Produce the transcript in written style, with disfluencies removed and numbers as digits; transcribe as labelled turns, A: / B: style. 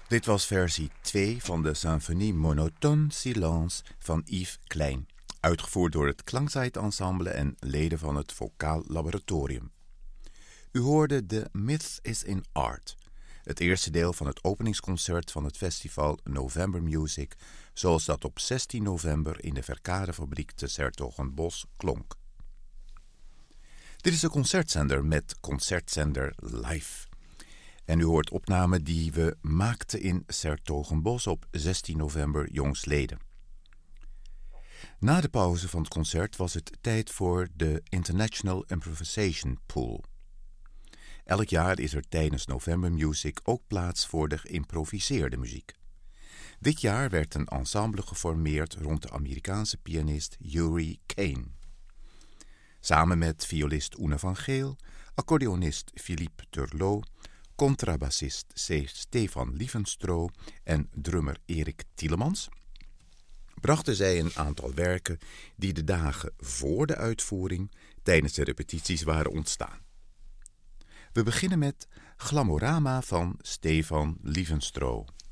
A: Dit was versie 2 van de Symphonie Monotone Silence van Yves Klein, uitgevoerd door het Klangzijdensemble en leden van het Vocaal Laboratorium. U hoorde The Myth is in Art, het eerste deel van het openingsconcert van het festival November Music, zoals dat op 16 november in de Verkadefabriek te 's-Hertogenbosch klonk. Dit is de concertzender met Concertzender Live. En u hoort opnamen die we maakten in 's-Hertogenbosch op 16 november jongstleden. Na de pauze van het concert was het tijd voor de International Improvisation Pool. Elk jaar is er tijdens November Music ook plaats voor de geïmproviseerde muziek. Dit jaar werd een ensemble geformeerd rond de Amerikaanse pianist Uri Caine. Samen met violist Oene van Geel, accordeonist Philippe Turlot, contrabassist Stefan Lievenstro en drummer Erik Tielemans brachten zij een aantal werken die de dagen voor de uitvoering tijdens de repetities waren ontstaan. We beginnen met Glamorama van Stefan Lievenstro.